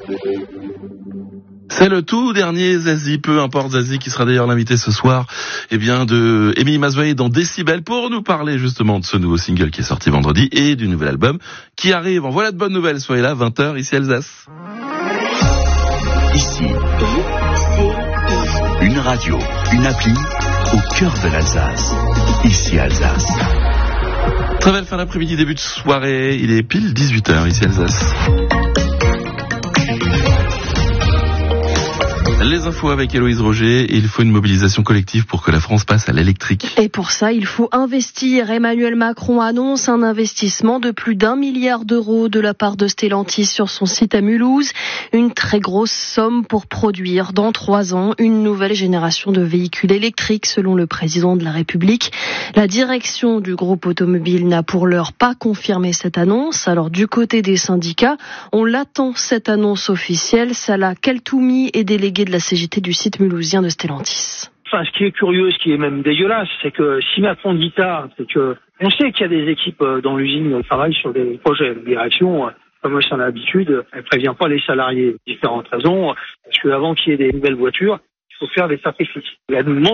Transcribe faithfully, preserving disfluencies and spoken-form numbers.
C'est le tout dernier Zazie, peu importe Zazie, qui sera d'ailleurs l'invité ce soir, eh bien, de Émilie Mazoyer dans Décibel pour nous parler justement de ce nouveau single qui est sorti vendredi et du nouvel album qui arrive. En voilà de bonnes nouvelles, soyez là, vingt heures, ici Alsace. Ici, une radio, une appli au cœur de l'Alsace. Ici Alsace. Très belle fin d'après-midi, début de soirée, il est pile dix-huit heures, ici Alsace. Les infos avec Héloïse Roger. Il faut une mobilisation collective pour que la France passe à l'électrique. Et pour ça, il faut investir. Emmanuel Macron annonce un investissement de plus d'un milliard d'euros de la part de Stellantis sur son site à Mulhouse. Une très grosse somme pour produire dans trois ans une nouvelle génération de véhicules électriques, selon le président de la République. La direction du groupe automobile n'a pour l'heure pas confirmé cette annonce. Alors du côté des syndicats, on l'attend cette annonce officielle. Salah Keltoumi est délégué de la C G T du site mulhousien de Stellantis. Enfin, ce qui est curieux, ce qui est même dégueulasse, c'est que si Macron dit ça, c'est que on sait qu'il y a des équipes dans l'usine qui travaillent sur des projets. La direction, comme c'est en l'habitude, elle prévient pas les salariés. Différentes raisons, parce qu'avant qu'il y ait des nouvelles voitures, il faut faire des sacrifices. Il y a